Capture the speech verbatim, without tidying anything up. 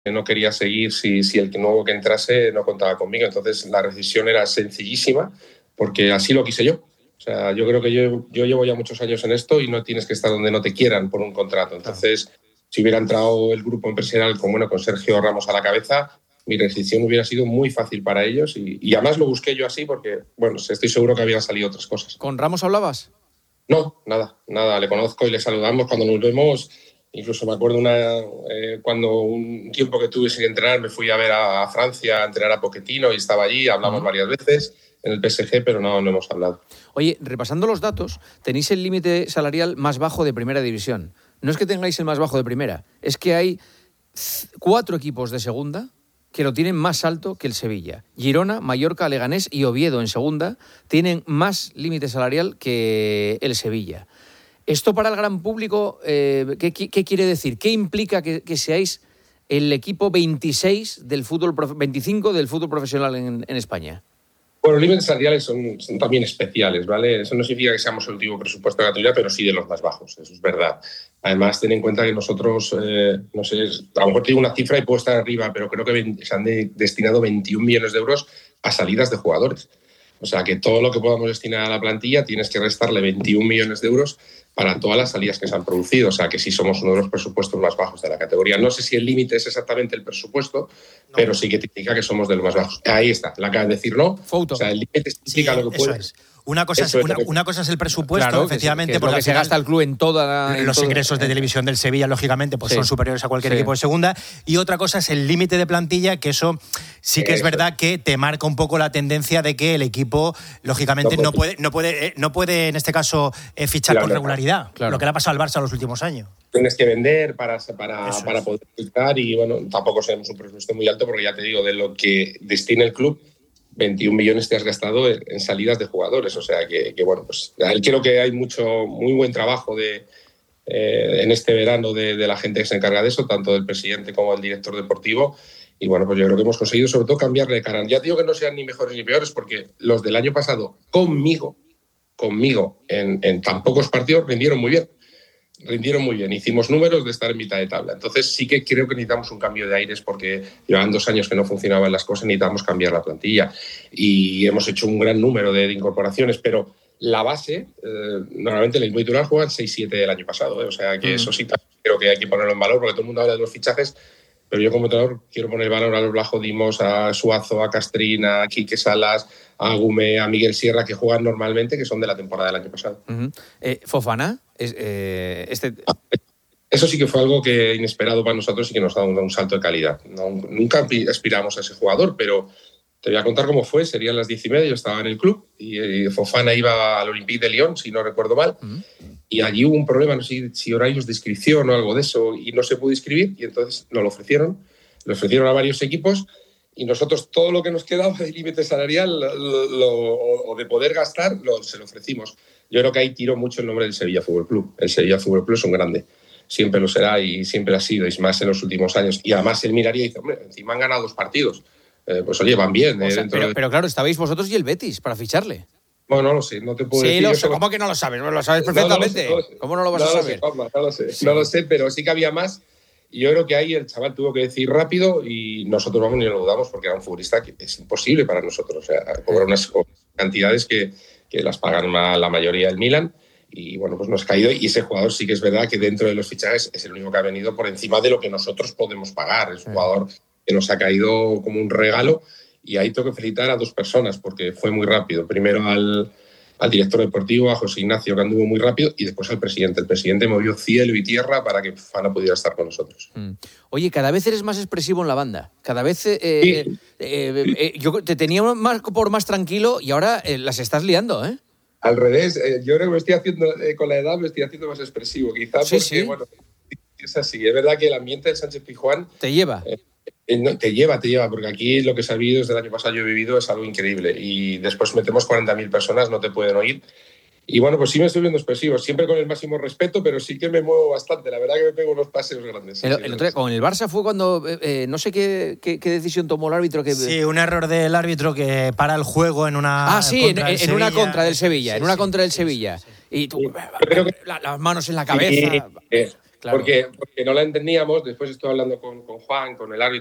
no quería seguir si, si el nuevo que entrase no contaba conmigo. Entonces la decisión era sencillísima porque así lo quise yo. O sea, yo creo que yo, yo llevo ya muchos años en esto y no tienes que estar donde no te quieran por un contrato. Entonces, claro, si hubiera entrado el grupo empresarial con, bueno, con Sergio Ramos a la cabeza, mi decisión hubiera sido muy fácil para ellos y, y además lo busqué yo así porque, bueno, estoy seguro que habían salido otras cosas. ¿Con Ramos hablabas? No, nada, nada. Le conozco y le saludamos cuando nos vemos. Incluso me acuerdo una, eh, cuando un tiempo que tuve sin entrenar me fui a ver a, a Francia a entrenar a Pochettino y estaba allí, hablamos uh-huh. varias veces en el P S G, pero no, no hemos hablado. Oye, repasando los datos, tenéis el límite salarial más bajo de primera división. No es que tengáis el más bajo de primera, es que hay cuatro equipos de segunda que lo tienen más alto que el Sevilla. Girona, Mallorca, Leganés y Oviedo en segunda tienen más límite salarial que el Sevilla. Esto para el gran público, eh, ¿qué, qué quiere decir? ¿Qué implica que, que seáis el equipo veintiséis del fútbol, veinticinco del fútbol profesional en, en España? Bueno, los límites salariales son, son también especiales, ¿vale? Eso no significa que seamos el último presupuesto de la categoría, pero sí de los más bajos, eso es verdad. Además, ten en cuenta que nosotros, eh, no sé, a lo mejor te digo una cifra y puedo estar arriba, pero creo que se han de, destinado veintiún millones de euros a salidas de jugadores. O sea, que todo lo que podamos destinar a la plantilla tienes que restarle veintiún millones de euros para todas las salidas que se han producido. O sea, que sí somos uno de los presupuestos más bajos de la categoría. No sé si el límite es exactamente el presupuesto, no, pero sí que te indica que somos de los más bajos. Ahí está, la acabas de decir, ¿no? Foto. O sea, el límite indica sí, lo que puedes. Es. Una cosa, es, una, una cosa es el presupuesto, claro, efectivamente, que es, que es porque lo que se gasta el club en toda la, en los todo, ingresos de televisión del Sevilla, lógicamente, pues sí, son superiores a cualquier sí. equipo de segunda. Y otra cosa es el límite de plantilla, que eso sí que eso. es verdad que te marca un poco la tendencia de que el equipo, lógicamente, no puede, no puede, no puede en este caso, fichar claro, con regularidad. Claro. Lo que le ha pasado al Barça en los últimos años. Tienes que vender para, para, para poder fichar y, bueno, tampoco tenemos un presupuesto muy alto porque ya te digo, de lo que destina el club, veintiún millones te has gastado en salidas de jugadores, o sea que, que bueno, pues creo que hay mucho, muy buen trabajo de, eh, en este verano de, de la gente que se encarga de eso, tanto del presidente como del director deportivo, y bueno, pues yo creo que hemos conseguido sobre todo cambiarle cara. Ya digo que no sean ni mejores ni peores, porque los del año pasado conmigo, conmigo, en, en tan pocos partidos rindieron muy bien. rindieron muy bien, hicimos números de estar en mitad de tabla. Entonces sí que creo que necesitamos un cambio de aires porque llevaban dos años que no funcionaban las cosas, necesitamos cambiar la plantilla y hemos hecho un gran número de, de incorporaciones, pero la base, eh, normalmente el equipo titular juegan seis siete el año pasado, ¿eh? O sea que mm. eso sí creo que hay que ponerlo en valor porque todo el mundo habla de los fichajes, pero yo como entrenador quiero poner valor a los Blajo Dimos, a Suazo, a Castrín, a Quique Salas, a Gume, a Miguel Sierra, que juegan normalmente, que son de la temporada del año pasado. Uh-huh. Eh, ¿Fofana? Es, eh, este... Eso sí que fue algo que inesperado para nosotros y que nos ha dado un, un salto de calidad. No, nunca aspiramos a ese jugador, pero te voy a contar cómo fue. Serían las diez y media, yo estaba en el club y, y Fofana iba al Olympique de Lyon, si no recuerdo mal, uh-huh. y allí hubo un problema, no sé si horarios de inscripción o algo de eso, y no se pudo inscribir, y entonces nos lo ofrecieron. Lo ofrecieron a varios equipos y nosotros todo lo que nos quedaba de límite salarial lo, lo, o de poder gastar lo, se lo ofrecimos. Yo creo que ahí tiró mucho el nombre del Sevilla Fútbol Club. El Sevilla Fútbol Club es un grande. Siempre lo será y siempre ha sido, y más en los últimos años. Y además él miraría y dice, hombre, encima han ganado dos partidos. Eh, pues oye, van bien. O Eh, sea, dentro pero, de... pero claro, estabais vosotros y el Betis para ficharle. Bueno, no lo sé, no te puedo sí, decir. Lo sé. ¿Cómo que no lo sabes? Lo sabes perfectamente. No, no lo sé, no lo sé. ¿Cómo no lo vas no a lo saber? Sé, Pablo, no lo sé, sí. no lo sé, pero sí que había más. Y yo creo que ahí el chaval tuvo que decir rápido y nosotros vamos ni lo dudamos porque era un futbolista que es imposible para nosotros. O sea, cobrar unas cantidades que, que las pagan la mayoría del Milan y bueno, pues nos ha caído. Y ese jugador sí que es verdad que dentro de los fichajes es el único que ha venido por encima de lo que nosotros podemos pagar. Es un jugador que nos ha caído como un regalo y ahí tengo que felicitar a dos personas porque fue muy rápido. Primero al... al director deportivo, a José Ignacio, que anduvo muy rápido, y después al presidente. El presidente movió cielo y tierra para que Fofana pudiera estar con nosotros. Mm. Oye, cada vez eres más expresivo en la banda. Cada vez eh, sí. eh, eh, eh, yo te tenía más por más tranquilo y ahora eh, las estás liando, ¿eh? Al revés, eh, yo creo que me estoy haciendo, eh, con la edad me estoy haciendo más expresivo, quizás sí, porque, sí. bueno, es así. Es verdad que el ambiente del Sánchez Pizjuán te lleva. Eh, Te lleva, te lleva, porque aquí lo que se ha vivido desde el año pasado yo he vivido es algo increíble y después metemos cuarenta mil personas, no te pueden oír y bueno, pues sí me estoy viendo expresivo, siempre con el máximo respeto, pero sí que me muevo bastante, la verdad que me pego unos paseos grandes. El, el otro día, con el Barça fue cuando, eh, no sé qué, qué, qué decisión tomó el árbitro. Que... Sí, un error del árbitro que para el juego en una Ah, sí, en, en una contra del Sevilla, sí, en una sí, contra del Sevilla. Sí, sí, sí. Y tú, sí, creo que... las manos en la cabeza... Sí, eh. Claro. Porque, porque no la entendíamos. Después estuve hablando con, con Juan, con el árbitro,